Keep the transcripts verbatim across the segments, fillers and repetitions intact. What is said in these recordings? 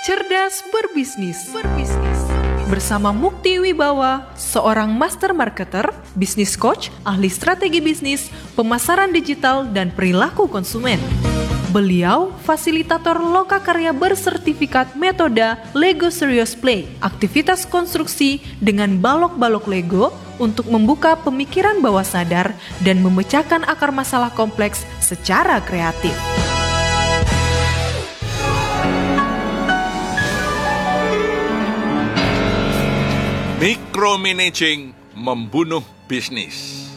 Cerdas berbisnis. Berbisnis. Bersama Mukti Wibawa, seorang master marketer, bisnis coach, ahli strategi bisnis, pemasaran digital, dan perilaku konsumen. Beliau fasilitator lokakarya bersertifikat metode Lego Serious Play, aktivitas konstruksi dengan balok-balok Lego untuk membuka pemikiran bawah sadar dan memecahkan akar masalah kompleks secara kreatif. Micromanaging membunuh bisnis.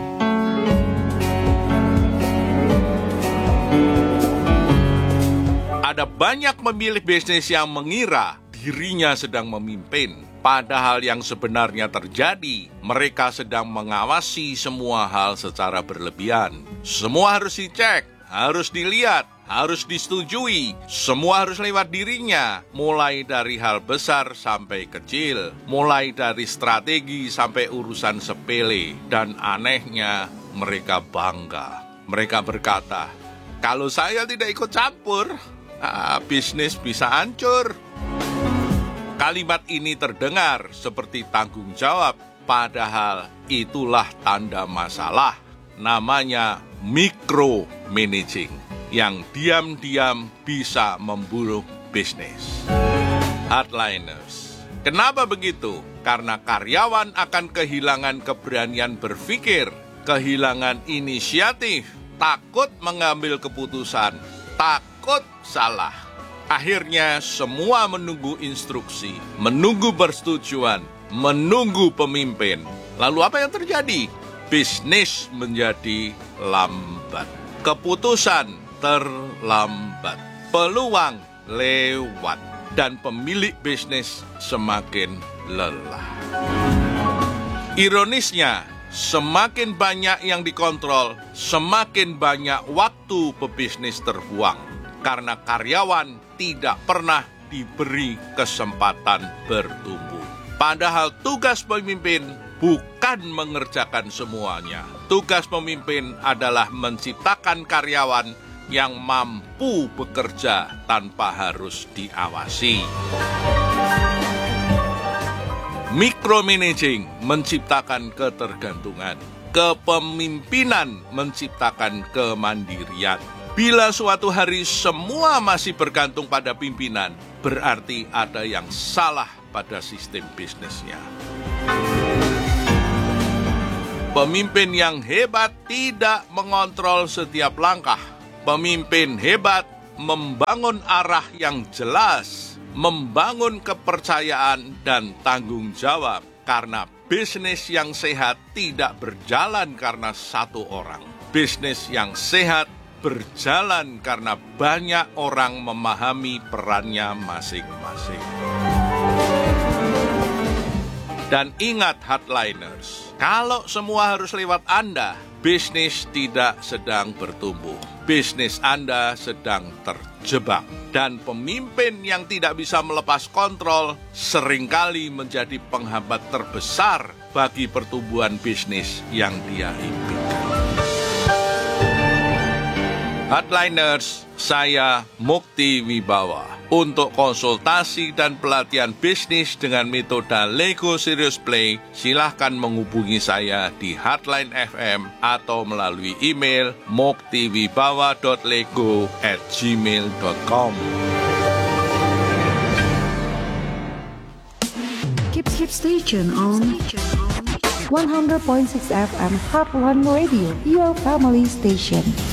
Ada banyak pemilik bisnis yang mengira dirinya sedang memimpin, padahal yang sebenarnya terjadi, mereka sedang mengawasi semua hal secara berlebihan. Semua harus dicek, harus dilihat, harus disetujui, semua harus lewat dirinya, mulai dari hal besar sampai kecil, mulai dari strategi sampai urusan sepele, dan anehnya mereka bangga. Mereka berkata, kalau saya tidak ikut campur, ah, bisnis bisa hancur. Kalimat ini terdengar seperti tanggung jawab, padahal itulah tanda masalah. Namanya micromanaging, yang diam-diam bisa membunuh bisnis. Hardliners. Kenapa begitu? Karena karyawan akan kehilangan keberanian berpikir, kehilangan inisiatif, takut mengambil keputusan, takut salah. Akhirnya semua menunggu instruksi, menunggu persetujuan, menunggu pemimpin. Lalu apa yang terjadi? Bisnis menjadi lambat. Keputusan terlambat, peluang lewat, dan pemilik bisnis semakin lelah. Ironisnya, semakin banyak yang dikontrol, semakin banyak waktu pebisnis terbuang, karena karyawan tidak pernah diberi kesempatan bertumbuh. Padahal tugas pemimpin bukan mengerjakan semuanya. Tugas pemimpin adalah menciptakan karyawan yang mampu bekerja tanpa harus diawasi. Micromanaging menciptakan ketergantungan. Kepemimpinan menciptakan kemandirian. Bila suatu hari semua masih bergantung pada pimpinan, berarti ada yang salah pada sistem bisnisnya. Pemimpin yang hebat tidak mengontrol setiap langkah. Pemimpin hebat membangun arah yang jelas, membangun kepercayaan dan tanggung jawab, karena bisnis yang sehat tidak berjalan karena satu orang. Bisnis yang sehat berjalan karena banyak orang memahami perannya masing-masing. Dan ingat hardliners, kalau semua harus lewat Anda, bisnis tidak sedang bertumbuh. Bisnis Anda sedang terjebak. Dan pemimpin yang tidak bisa melepas kontrol seringkali menjadi penghambat terbesar bagi pertumbuhan bisnis yang dia impikan. Hardliners, saya Mukti Wibawa. Untuk konsultasi dan pelatihan bisnis dengan metode Lego Serious Play, silahkan menghubungi saya di Hardline F M atau melalui email muktiwibawa dot lego at gmail dot com. Keep keep station on one hundred point six F M Heartland Radio, your family station.